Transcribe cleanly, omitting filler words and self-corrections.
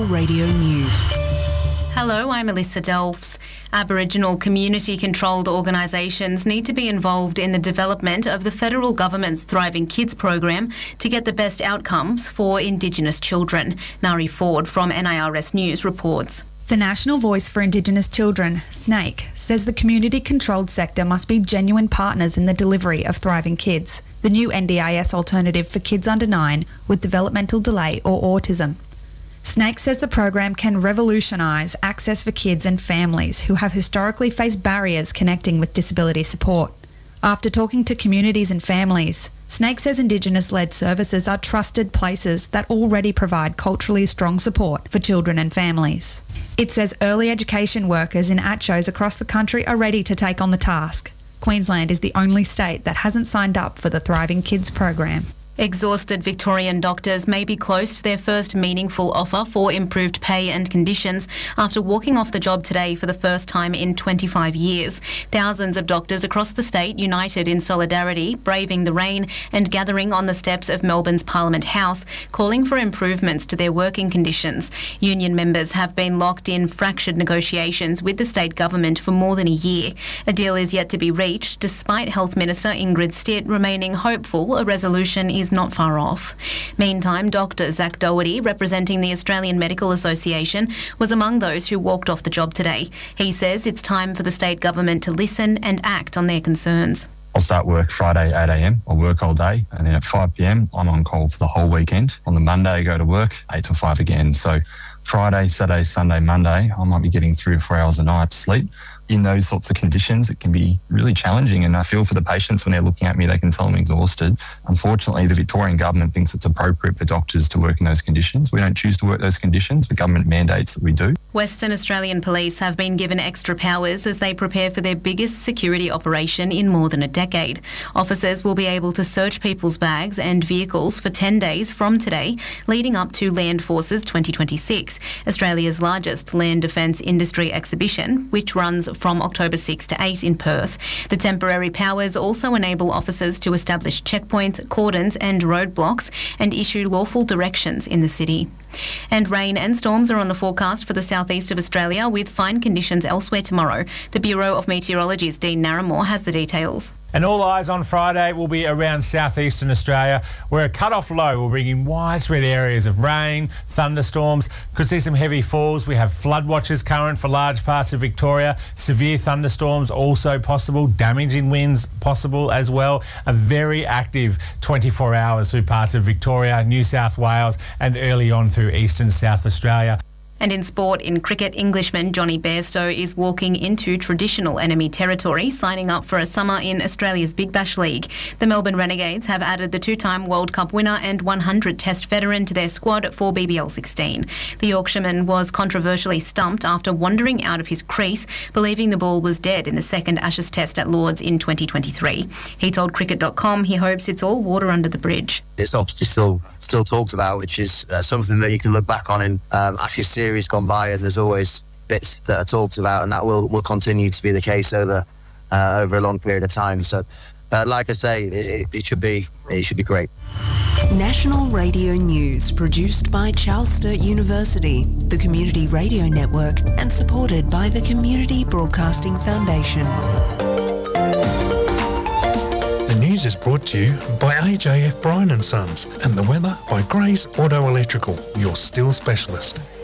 Radio News. Hello, I'm Alyssa Delfs. Aboriginal community-controlled organisations need to be involved in the development of the federal government's Thriving Kids program to get the best outcomes for Indigenous children. Nari Ford from NIRS News reports. The National Voice for Indigenous Children, SNAIC, says the community-controlled sector must be genuine partners in the delivery of Thriving Kids, the new NDIS alternative for kids under 9 with developmental delay or autism. SNAIC says the program can revolutionise access for kids and families who have historically faced barriers connecting with disability support. After talking to communities and families, SNAIC says Indigenous-led services are trusted places that already provide culturally strong support for children and families. It says early education workers in ACCHOs across the country are ready to take on the task. Queensland is the only state that hasn't signed up for the Thriving Kids program. Exhausted Victorian doctors may be close to their first meaningful offer for improved pay and conditions after walking off the job today for the first time in 25 years. Thousands of doctors across the state united in solidarity, braving the rain and gathering on the steps of Melbourne's Parliament House, calling for improvements to their working conditions. Union members have been locked in fractured negotiations with the state government for more than a year. A deal is yet to be reached, despite Health Minister Ingrid Stitt remaining hopeful a resolution is not far off. Meantime, Dr. Zach Doherty, representing the Australian Medical Association, was among those who walked off the job today. He says it's time for the state government to listen and act on their concerns. I'll start work Friday 8 a.m. I'll work all day, and then at 5 p.m. I'm on call for the whole weekend. On the Monday, I go to work 8 till 5 again. So Friday, Saturday, Sunday, Monday, I might be getting 3 or 4 hours a night sleep. In those sorts of conditions, it can be really challenging, and I feel for the patients when they're looking at me, they can tell I'm exhausted. Unfortunately, the Victorian government thinks it's appropriate for doctors to work in those conditions. We don't choose to work those conditions. The government mandates that we do. Western Australian Police have been given extra powers as they prepare for their biggest security operation in more than a decade. Officers will be able to search people's bags and vehicles for 10 days from today, leading up to Land Forces 2026, Australia's largest land defence industry exhibition, which runs from October 6 to 8 in Perth. The temporary powers also enable officers to establish checkpoints, cordons and roadblocks and issue lawful directions in the city. And rain and storms are on the forecast for the southeast of Australia, with fine conditions elsewhere tomorrow. The Bureau of Meteorology's Dean Narramore has the details. And all eyes on Friday will be around southeastern Australia, where a cut-off low will bring in widespread areas of rain, thunderstorms. Could see some heavy falls. We have flood watches current for large parts of Victoria. Severe thunderstorms also possible. Damaging winds possible as well. A very active 24 hours through parts of Victoria, New South Wales and early on through eastern South Australia. And in sport, in cricket, Englishman Johnny Bairstow is walking into traditional enemy territory, signing up for a summer in Australia's Big Bash League. The Melbourne Renegades have added the 2-time World Cup winner and 100-test veteran to their squad for BBL 16. The Yorkshireman was controversially stumped after wandering out of his crease, believing the ball was dead in the second Ashes Test at Lords in 2023. He told Cricket.com he hopes it's all water under the bridge. It's obviously still talked about, which is something that you can look back on in Ashes series gone by, and there's always bits that are talked about, and that will continue to be the case over a long period of time. So, like I say, it should be great. National Radio News, produced by Charles Sturt University, the Community Radio Network, and supported by the Community Broadcasting Foundation. The news is brought to you by AJF Bryan & Sons, and the weather by Gray's Auto Electrical, your steel specialist.